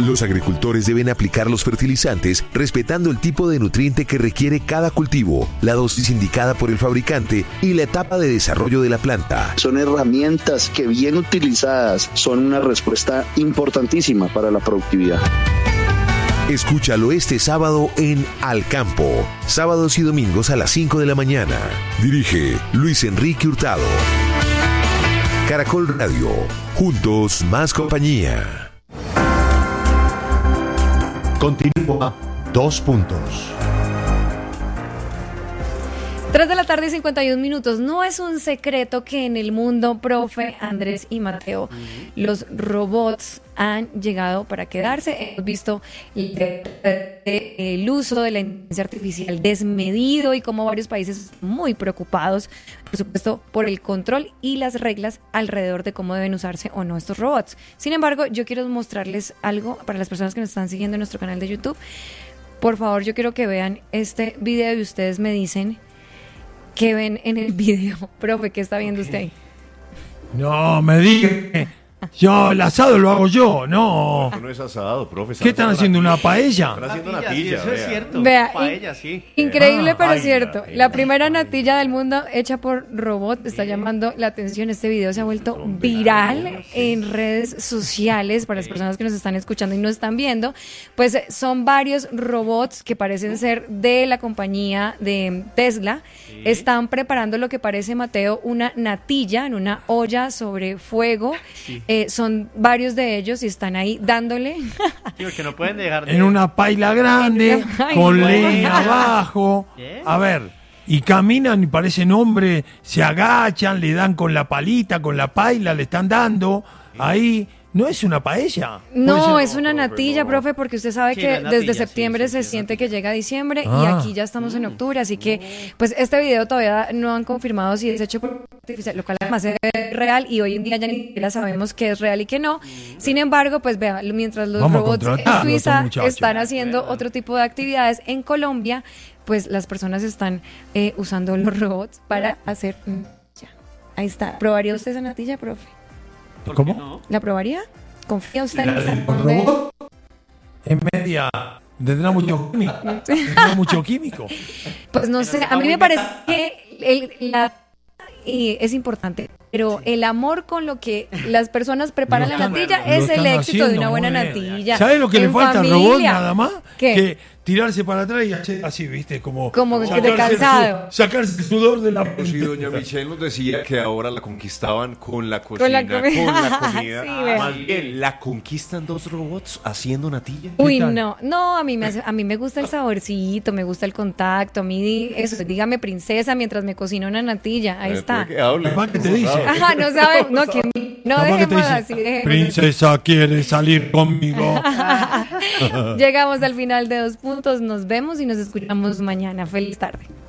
Los agricultores deben aplicar los fertilizantes respetando el tipo de nutriente que requiere cada cultivo, la dosis indicada por el fabricante y la etapa de desarrollo de la planta. Son herramientas que bien utilizadas son una respuesta importantísima para la productividad. Escúchalo este sábado en Al Campo, sábados y domingos a las 5 de la mañana. Dirige Luis Enrique Hurtado. Caracol Radio, juntos más compañía. Continúa 2 puntos. 3 de la tarde y 51 minutos. No es un secreto que en el mundo, profe, Andrés y Mateo, los robots han llegado para quedarse. Hemos visto el uso de la inteligencia artificial desmedido y cómo varios países están muy preocupados, por supuesto, por el control y las reglas alrededor de cómo deben usarse o no estos robots. Sin embargo, yo quiero mostrarles algo para las personas que nos están siguiendo en nuestro canal de YouTube. Por favor, yo quiero que vean este video y ustedes me dicen qué ven en el video. Profe, ¿qué está viendo usted ahí? No, me dije. Yo, el asado lo hago yo, no. No es asado, profe. ¿Qué están haciendo? ¿Una paella? Están haciendo natilla, natilla, sí, eso es cierto. Vea, Paella, sí. Increíble, pero ay, cierto. natilla, La primera natilla del mundo hecha por robot está llamando la atención. Este video se ha vuelto viral en redes sociales para las personas que nos están escuchando y no están viendo. Pues son varios robots que parecen ser de la compañía de Tesla. Están preparando lo que parece, Mateo, una natilla en una olla sobre fuego. Son varios de ellos y están ahí dándole. Sí, porque no pueden dejar En una paila grande, Ay, con no. leña abajo. ¿Qué? A ver, y caminan y parecen hombres, se agachan, le dan con la palita, con la paila, le están dando. Ahí, ¿no es una paella? No, Puede es una natilla, profe, porque usted sabe Sí, que la natilla, desde septiembre sí, se sí, siente que llega diciembre y Ah. aquí ya estamos en octubre, así que pues este video todavía no han confirmado si es hecho por artificial, lo cual además es real y hoy en día ya ni siquiera sabemos qué es real y qué no. Sin embargo, pues vea, mientras los Vamos a robots en contratarlo a Suiza estos muchachos. están haciendo otro tipo de actividades, en Colombia, pues las personas están usando los robots para hacer natilla. Ahí está. ¿Probaría usted esa natilla, profe? ¿Por ¿Cómo? qué no? ¿La probaría? ¿Confía usted en La el del sabor de- robot en media tendrá mucho químico. Tendrá mucho químico. Pues no sé, a mí me parece que es importante, pero el amor con lo que las personas preparan Lo la están- natilla lo es el están éxito de haciendo una buena muy bien. natilla. ¿Sabes lo que le En falta al robot familia. nada más? ¿Qué? Que tirarse para atrás y hacer así, ¿viste? Como de sacarse el cansado. sacarse el sudor de la Pues sí, doña Michelle nos decía que ahora la conquistaban con la Con cocina, la comida. Sí, vea. Más bien, ¿la conquistan dos robots haciendo natilla? Uy, tal? no, a mí me gusta el saborcito, me gusta el contacto, a mí eso, dígame princesa mientras me cocina una natilla, ahí está. Que hable. Capaz que te dice. Ajá, no sabe, no, que no Capaz que te dejemos dice, así, dejemos. princesa quiere salir conmigo. Llegamos al final de 2 puntos, nos vemos y nos escuchamos mañana. Feliz tarde.